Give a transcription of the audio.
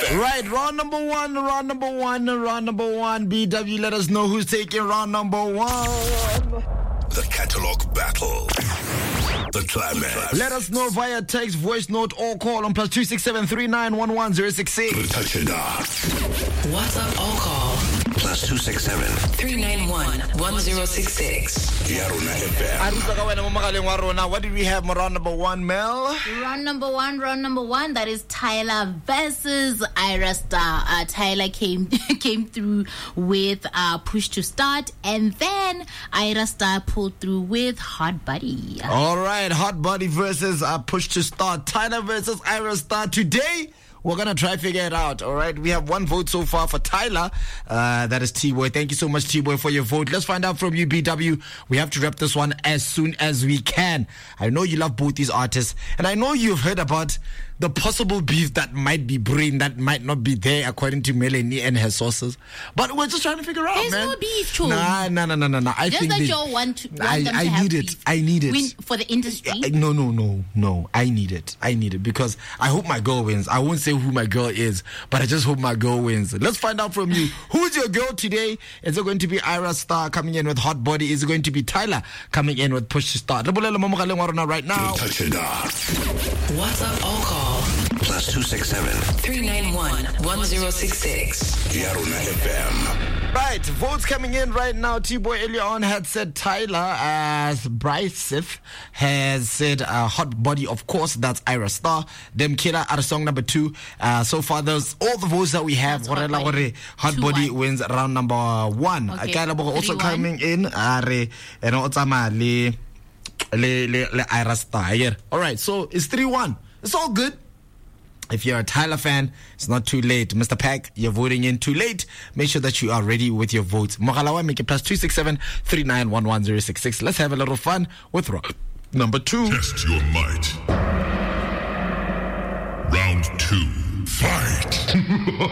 Right, round number one. BW, let us know who's taking round number one. The catalog battle. The climax. Let us know via text, voice note, or call on +267 3911 066. Touch it up. WhatsApp or call +267 391 1066. Yarona FM. What did we have for round number one, Mel? Round number one. That is Tyler versus Ira Star. Tyler came through with Push to Start, and then Ira Star pulled through with Hot Buddy. All right, Hot Buddy versus Push to Start. Tyler versus Ira Star. Today, we're going to try to figure it out, all right? We have one vote so far for Tyler. That is T-Boy. Thank you so much, T-Boy, for your vote. Let's find out from you, BW. We have to wrap this one as soon as we can. I know you love both these artists, and I know you've heard about the possible beef that might be brewing, that might not be there, according to Melanie and her sources. But we're just trying to figure out, There's man. no beef, Cho. No. I Just think that you want them to have it. beef. I need it. Win for the industry. No. I need it because I hope my girl wins. I won't say who my girl is, but I just hope my girl wins. Let's find out from you. Who's your girl today? Is it going to be Ira Star coming in with Hot Body? Is it going to be Tyler coming in with Push to Start? Right now. Touch it up. WhatsApp or call +267 391 1066. Yarona FM. Right, votes coming in right now. T-Boy earlier on had said Tyler, as Bryce Sif has said Hot Body, of course, that's Ira Star. Dem Killer are song number 2. So far, there's all the votes that we have. Hot Body wins round number 1. Okay. Also coming in, le Ira Star. All right, so it's 3-1. It's all good. If you're a Tyler fan, it's not too late. Mr. Pack, you're voting in too late. Make sure that you are ready with your votes. Mogalawa, make it +267 3911 066. Let's have a little fun with number 2. Test your might. Round 2. Fight.